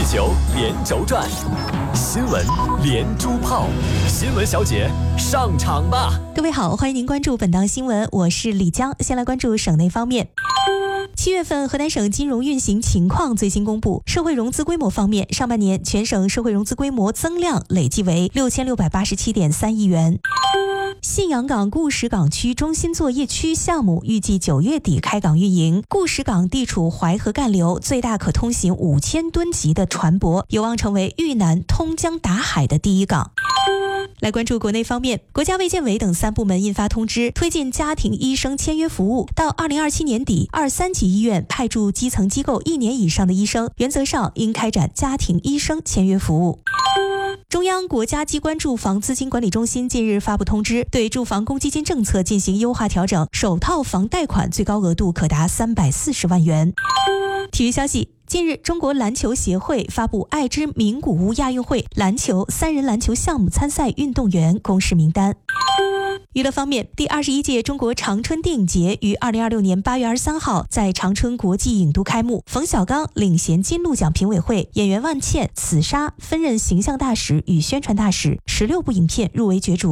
球连轴转，新闻连珠炮，新闻小姐上场吧！ 各位好，欢迎您关注本档新闻，我是李江。先来关注省内方面。7月份河南省金融运行情况最新公布，社会融资规模方面，上半年全省社会融资规模增量累计为6687.3亿元。信阳港固始港区中心作业区项目预计9月底开港运营。固始港地处淮河干流，最大可通行5000吨级的船舶，有望成为豫南通江达海的第一港。来关注国内方面，国家卫健委等3部门印发通知，推进家庭医生签约服务。到2027年底，2、3级医院派驻基层机构1年以上的医生，原则上应开展家庭医生签约服务。中央国家机关住房资金管理中心近日发布通知，对住房公积金政策进行优化调整，首套房贷款最高额度可达340万元。体育消息，近日，中国篮球协会发布爱之名古屋亚运会篮球3人篮球项目参赛运动员公示名单。娱乐方面，第21届中国长春电影节于2026年8月23号在长春国际影都开幕。冯小刚领衔金鹿奖评委会，演员万茜、紫砂分任形象大使与宣传大使，16部影片入围角逐。